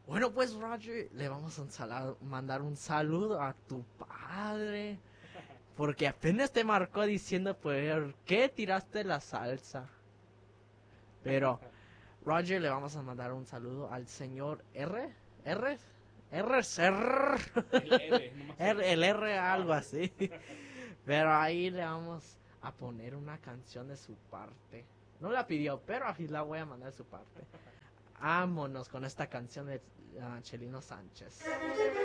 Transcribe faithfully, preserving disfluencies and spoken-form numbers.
Bueno, pues Roger, le vamos a un sala- mandar un saludo a tu padre. Porque apenas te marcó diciendo por qué tiraste la salsa. Pero, Roger, le vamos a mandar un saludo al señor R. R. R. R. El R, nomás el R- el R. R, algo así. Pero ahí le vamos a poner una canción de su parte. No la pidió, pero así la voy a mandar de su parte. Vámonos con esta canción de uh, Chelino Sánchez.